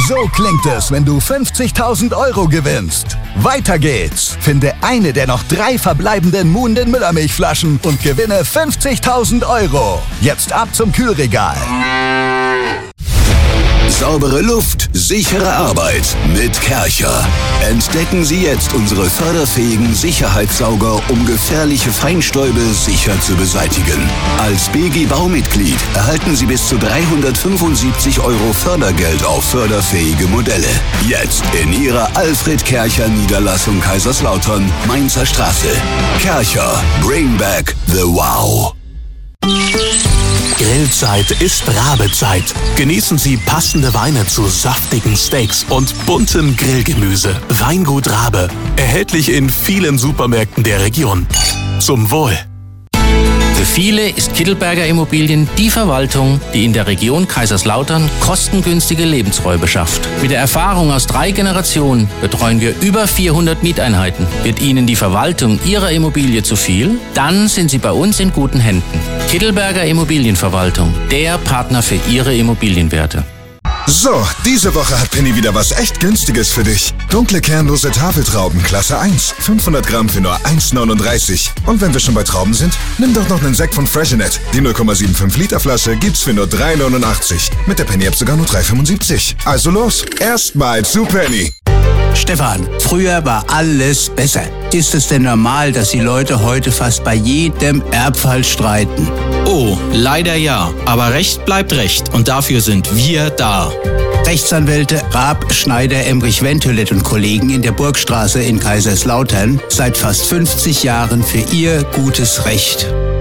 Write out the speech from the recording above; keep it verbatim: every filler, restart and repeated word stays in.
So klingt es, wenn du fünfzigtausend Euro gewinnst. Weiter geht's. Finde eine der noch drei verbleibenden Moon den Müllermilchflaschen und gewinne fünfzigtausend Euro. Jetzt ab zum Kühlregal. Saubere Luft, sichere Arbeit mit Kärcher. Entdecken Sie jetzt unsere förderfähigen Sicherheitssauger, um gefährliche Feinstäube sicher zu beseitigen. Als B G Baumitglied erhalten Sie bis zu dreihundertfünfundsiebzig Euro Fördergeld auf förderfähige Modelle. Jetzt in Ihrer Alfred Kärcher Niederlassung Kaiserslautern, Mainzer Straße. Kärcher, bring back the wow. Grillzeit ist Rabezeit. Genießen Sie passende Weine zu saftigen Steaks und buntem Grillgemüse. Weingut Rabe. Erhältlich in vielen Supermärkten der Region. Zum Wohl. Für viele ist Kittelberger Immobilien die Verwaltung, die in der Region Kaiserslautern kostengünstige Lebensräume schafft. Mit der Erfahrung aus drei Generationen betreuen wir über vierhundert Mieteinheiten. Wird Ihnen die Verwaltung Ihrer Immobilie zu viel? Dann sind Sie bei uns in guten Händen. Kittelberger Immobilienverwaltung, der Partner für Ihre Immobilienwerte. So, diese Woche hat Penny wieder was echt Günstiges für dich. Dunkle kernlose Tafeltrauben, Klasse eins. fünfhundert Gramm für nur eins neununddreißig. Und wenn wir schon bei Trauben sind, nimm doch noch einen Sekt von Freshenet. Die null Komma fünfundsiebzig Liter Flasche gibt's für nur drei neunundachtzig. Mit der Penny-App sogar nur drei fünfundsiebzig. Also los, erstmal zu Penny. Stefan, früher war alles besser. Ist es denn normal, dass die Leute heute fast bei jedem Erbfall streiten? Oh, leider ja. Aber Recht bleibt Recht und dafür sind wir da. Rechtsanwälte Raab, Schneider, Emrich, Wentolet und Kollegen in der Burgstraße in Kaiserslautern seit fast fünfzig Jahren für ihr gutes Recht.